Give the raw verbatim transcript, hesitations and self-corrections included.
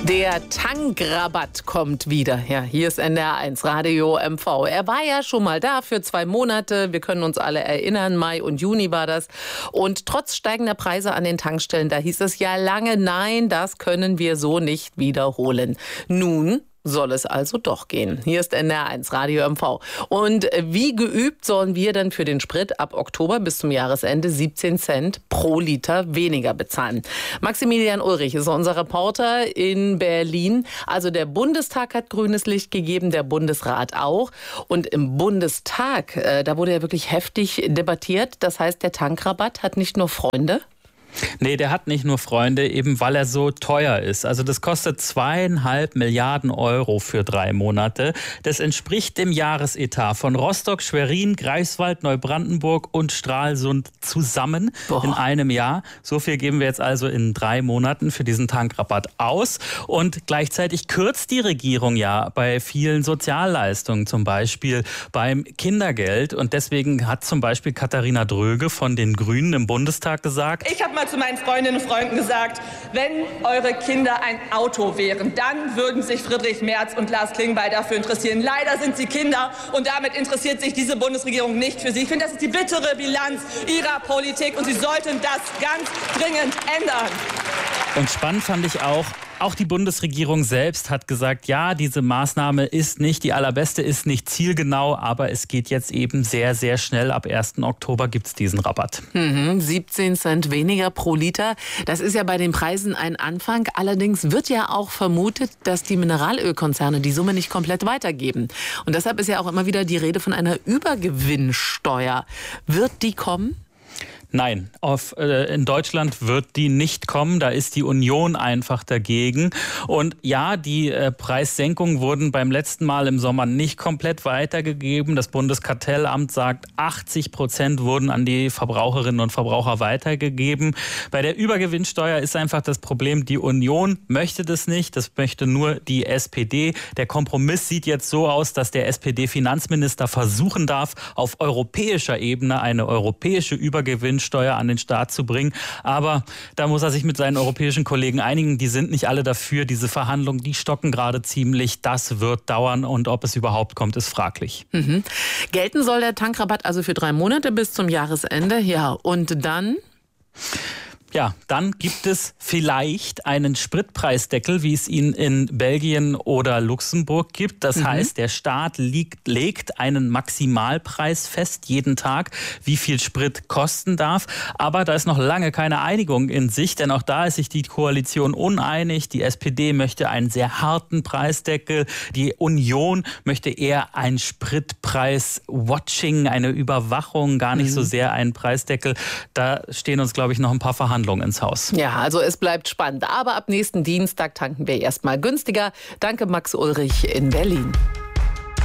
Der Tankrabatt kommt wieder. Ja, hier ist N D R eins Radio M V. Er war ja schon mal da für zwei Monate. Wir können uns alle erinnern, Mai und Juni war das. Und trotz steigender Preise an den Tankstellen, da hieß es ja lange, nein, das können wir so nicht wiederholen. Nun soll es also doch gehen. Hier ist N D R eins Radio M V. Und wie geübt sollen wir dann für den Sprit ab Oktober bis zum Jahresende siebzehn Cent pro Liter weniger bezahlen? Maximilian Ulrich ist unser Reporter in Berlin. Also der Bundestag hat grünes Licht gegeben, der Bundesrat auch. Und im Bundestag, äh, da wurde ja wirklich heftig debattiert. Das heißt, der Tankrabatt hat nicht nur Freunde. Nee, der hat nicht nur Freunde, eben weil er so teuer ist. Also das kostet zweieinhalb Milliarden Euro für drei Monate. Das entspricht dem Jahresetat von Rostock, Schwerin, Greifswald, Neubrandenburg und Stralsund zusammen Boah. in einem Jahr. So viel geben wir jetzt also in drei Monaten für diesen Tankrabatt aus. Und gleichzeitig kürzt die Regierung ja bei vielen Sozialleistungen, zum Beispiel beim Kindergeld. Und deswegen hat zum Beispiel Katharina Dröge von den Grünen im Bundestag gesagt: Ich habe mal zu meinen Freundinnen und Freunden gesagt, wenn eure Kinder ein Auto wären, dann würden sich Friedrich Merz und Lars Klingbeil dafür interessieren. Leider sind sie Kinder und damit interessiert sich diese Bundesregierung nicht für sie. Ich finde, das ist die bittere Bilanz ihrer Politik und sie sollten das ganz dringend ändern. Und spannend fand ich auch, Auch die Bundesregierung selbst hat gesagt, ja, diese Maßnahme ist nicht die allerbeste, ist nicht zielgenau, aber es geht jetzt eben sehr, sehr schnell. Ab ersten Oktober gibt es diesen Rabatt. Mhm, siebzehn Cent weniger pro Liter. Das ist ja bei den Preisen ein Anfang. Allerdings wird ja auch vermutet, dass die Mineralölkonzerne die Summe nicht komplett weitergeben. Und deshalb ist ja auch immer wieder die Rede von einer Übergewinnsteuer. Wird die kommen? Nein, auf, äh, in Deutschland wird die nicht kommen. Da ist die Union einfach dagegen. Und ja, die äh, Preissenkungen wurden beim letzten Mal im Sommer nicht komplett weitergegeben. Das Bundeskartellamt sagt, achtzig Prozent wurden an die Verbraucherinnen und Verbraucher weitergegeben. Bei der Übergewinnsteuer ist einfach das Problem, die Union möchte das nicht. Das möchte nur die S P D. Der Kompromiss sieht jetzt so aus, dass der S P D-Finanzminister versuchen darf, auf europäischer Ebene eine europäische Übergewinnsteuer Steuer an den Staat zu bringen. Aber da muss er sich mit seinen europäischen Kollegen einigen. Die sind nicht alle dafür. Diese Verhandlungen, die stocken gerade ziemlich. Das wird dauern und ob es überhaupt kommt, ist fraglich. Mhm. Gelten soll der Tankrabatt also für drei Monate bis zum Jahresende. Ja, und dann? Ja, dann gibt es vielleicht einen Spritpreisdeckel, wie es ihn in Belgien oder Luxemburg gibt. Das mhm. heißt, der Staat liegt, legt einen Maximalpreis fest, jeden Tag, wie viel Sprit kosten darf. Aber da ist noch lange keine Einigung in Sicht, denn auch da ist sich die Koalition uneinig. Die S P D möchte einen sehr harten Preisdeckel. Die Union möchte eher ein Spritpreis-Watching, eine Überwachung, gar nicht mhm. so sehr einen Preisdeckel. Da stehen uns, glaube ich, noch ein paar Verhandlungen ins Haus. Ja, also es bleibt spannend. Aber ab nächsten Dienstag tanken wir erstmal günstiger. Danke, Max Ulrich in Berlin.